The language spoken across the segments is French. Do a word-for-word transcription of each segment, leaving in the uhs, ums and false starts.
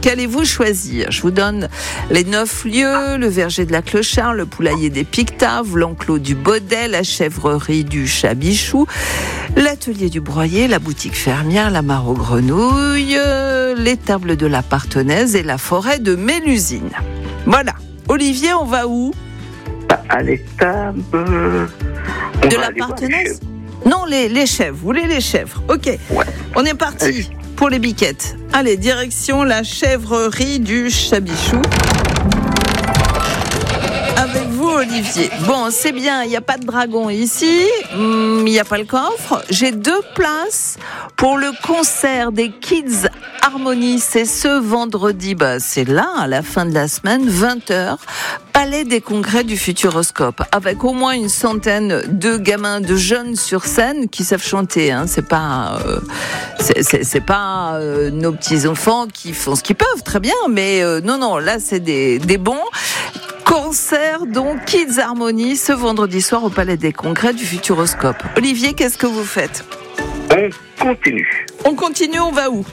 qu'allez-vous choisir ? Je vous donne les neuf lieux, le verger de la Clochard, le poulailler des Pictaves, l'enclos du Baudet, la chèvrerie du Chabichou, l'atelier du Broyer, la boutique fermière, la mare aux grenouilles, l'étable de la Partenaise et la forêt de Mélusine. Voilà. Olivier, on va où ? À l'étable de la Partenaise ? Non, les, les chèvres. Vous voulez les chèvres ? Ok. Ouais. On est parti Allez. pour les biquettes. Allez, direction la chèvrerie du Chabichou. Avec vous, Olivier. Bon, c'est bien, il n'y a pas de dragon ici, il n'y a pas le coffre. J'ai deux places pour le concert des Kids Harmony. C'est ce vendredi, bah, c'est là, à la fin de la semaine, vingt heures, Palais des Congrès du Futuroscope, avec au moins une centaine de gamins, de jeunes sur scène qui savent chanter. Hein. C'est pas, euh, c'est, c'est, c'est pas euh, nos petits enfants qui font ce qu'ils peuvent, très bien, mais euh, non, non, là c'est des, des bons. Concert donc Kids Harmony ce vendredi soir au Palais des Congrès du Futuroscope. Olivier, qu'est-ce que vous faites ? On continue. On continue, on va où ?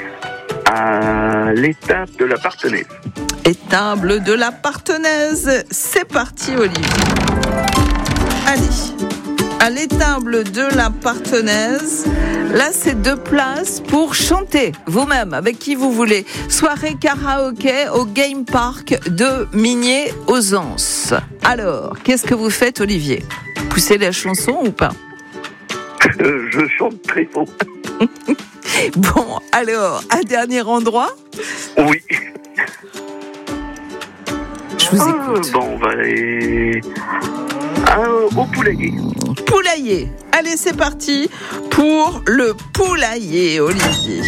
À l'étape de la Partenaise. Étable de la Partenaise. C'est parti, Olivier. Allez, à l'étable de la Partenaise. Là, c'est deux places pour chanter vous-même, avec qui vous voulez. Soirée karaoké au Game Park de Migné aux Anses. Alors, qu'est-ce que vous faites, Olivier ? Poussez la chanson ou pas ? Euh, je chante très faux. Bon, alors, un dernier endroit ? Oui. Je vous Ah, écoute. bon, on va aller ah, au poulailler. Poulailler. Allez, c'est parti pour le poulailler, Olivier.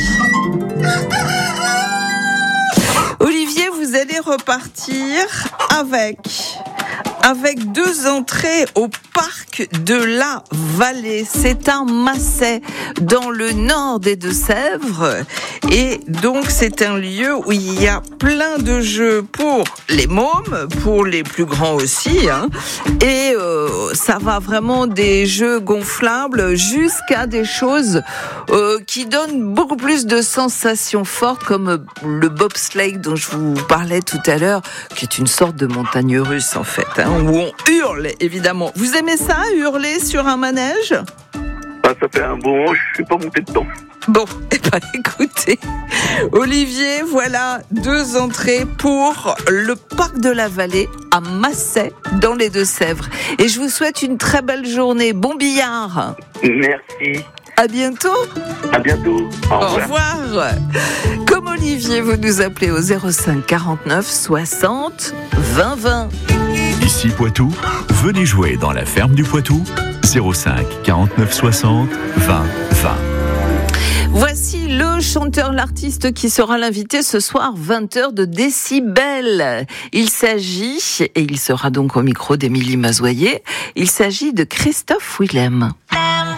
Olivier, vous allez repartir avec, avec deux entrées au parc de la Vallée. C'est un Massais dans le nord des Deux-Sèvres. Et donc, c'est un lieu où il y a plein de jeux pour les mômes, pour les plus grands aussi. Hein. Et euh, ça va vraiment des jeux gonflables jusqu'à des choses euh, qui donnent beaucoup plus de sensations fortes, comme le bobsleigh dont je vous parlais tout à l'heure, qui est une sorte de montagne russe en fait, hein, où on hurle évidemment. Vous aimez ça, hurler sur un manège ? Ah, ça fait un bon moment, je suis pas monté dedans. Bon, eh ben, écoutez, Olivier, voilà deux entrées pour le parc de la Vallée à Massais, dans les Deux-Sèvres. Et je vous souhaite une très belle journée. Bon billard. Merci. À bientôt. À bientôt. Au revoir. Au revoir. Comme Olivier, vous nous appelez au zéro cinq quarante-neuf soixante vingt vingt. Ici Poitou, venez jouer dans la ferme du Poitou, zéro cinq quarante-neuf soixante vingt vingt. Voici le chanteur, l'artiste qui sera l'invité ce soir, vingt heures de Décibel. Il s'agit, et il sera donc au micro d'Émilie Mazoyer, il s'agit de Christophe Willem.